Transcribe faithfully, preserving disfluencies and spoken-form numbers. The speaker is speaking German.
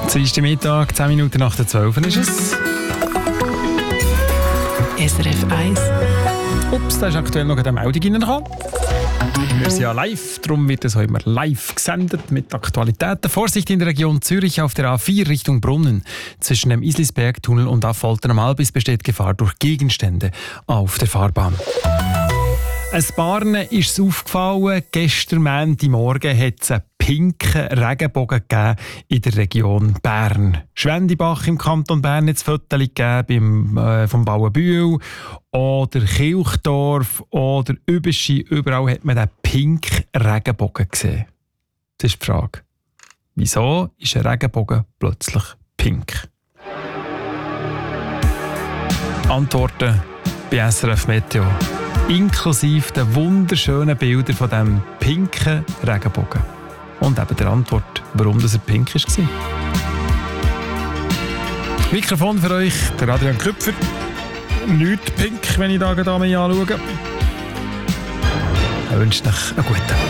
Dienstag Mittag, zehn Minuten nach der zwölf ist es. S R F eins. Ups, da ist aktuell noch eine Meldung reingekommen. Wir sind ja live, darum wird es heute immer live gesendet mit Aktualitäten. Vorsicht in der Region Zürich auf der A vier Richtung Brunnen. Zwischen dem Islisberg-Tunnel und Affolter am Albis besteht Gefahr durch Gegenstände auf der Fahrbahn. Ein Barne ist es aufgefallen, gestern Montagmorgen hat es einen pinken Regenbogen gegeben in der Region Bern. Schwendibach im Kanton Bern hat es Fotos gegeben beim, äh, vom Bauenbühl oder Kilchdorf oder Übeschi. Überall hat man den pinken Regenbogen gesehen. Das ist die Frage. Wieso ist ein Regenbogen plötzlich pink? Antworten bei S R F Meteo. Inklusive der wunderschönen Bilder von diesem pinken Regenbogen. Und eben der Antwort, warum das er pink war. Mikrofon für euch, der Adrian Küpfer. Nicht pink, wenn ich da gerade anschaue. Ich wünsche euch einen guten.